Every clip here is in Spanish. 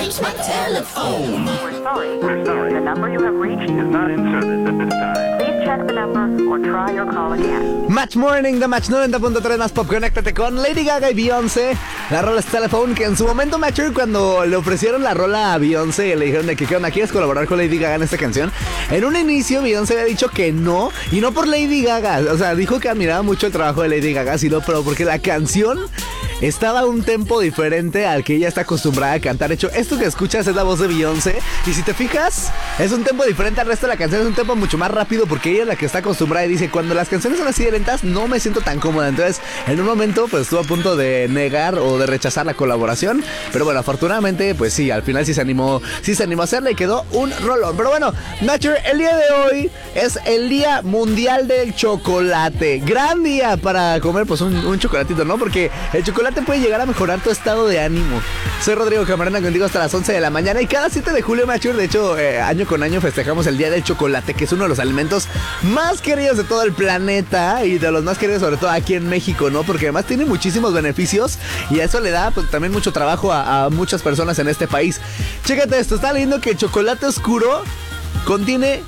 reach my telephone. We're sorry. The number you have reached is not in service at this time. Please check the number or try your call again. Match Morning de Match 90.3 más pop. Conéctate con Lady Gaga y Beyoncé. La rola es Telephone, que en su momento, Matcher, cuando le ofrecieron la rola a Beyoncé y le dijeron de que, ¿qué onda? ¿Quieres colaborar con Lady Gaga en esta canción? En un inicio, Beyoncé había dicho que no, y no por Lady Gaga. O sea, dijo que admiraba mucho el trabajo de Lady Gaga, sino pero porque la canción estaba a un tempo diferente al que ella está acostumbrada a cantar. De hecho, esto que escuchas es la voz de Beyoncé, y si te fijas, es un tempo diferente al resto de la canción. Es un tempo mucho más rápido porque ella es la que está acostumbrada y dice, cuando las canciones son así de lentas, no me siento tan cómoda. Entonces, en un momento, pues estuvo a punto de negar o de rechazar la colaboración, pero bueno, afortunadamente, pues sí, al final sí se animó a hacerla y quedó un rolón. Pero bueno, Natcher, el día de hoy es el Día Mundial del Chocolate. Gran día para comer pues un chocolatito, ¿no? Porque el chocolate puede llegar a mejorar tu estado de ánimo. Soy Rodrigo Camarena, contigo hasta las 11 de la mañana, y cada 7 de julio, Natcher, de hecho, año con año festejamos el Día del Chocolate, que es uno de los alimentos más queridos de todo el planeta y de los más queridos sobre todo aquí en México, ¿no? Porque además tiene muchísimos beneficios y eso le da pues también mucho trabajo a muchas personas en este país. Chécate esto, está leyendo que el chocolate oscuro contiene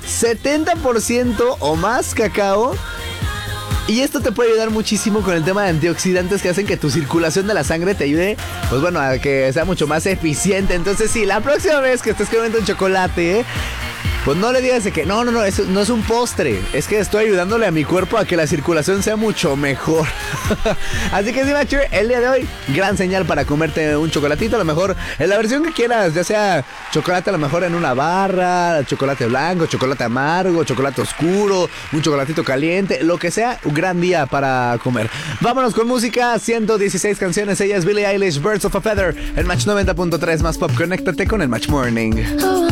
70% o más cacao. Y esto te puede ayudar muchísimo con el tema de antioxidantes que hacen que tu circulación de la sangre te ayude, pues bueno, a que sea mucho más eficiente. Entonces sí, la próxima vez que estés comiendo un chocolate, pues no le digas de que no, eso no es un postre, es que estoy ayudándole a mi cuerpo a que la circulación sea mucho mejor. Así que sí, Matcher, el día de hoy, gran señal para comerte un chocolatito, a lo mejor en la versión que quieras, ya sea chocolate a lo mejor en una barra, chocolate blanco, chocolate amargo, chocolate oscuro, un chocolatito caliente, lo que sea, un gran día para comer. Vámonos con música, 116 canciones, ella es Billie Eilish, Birds of a Feather, el Match 90.3 más pop. Conéctate con el Match Morning.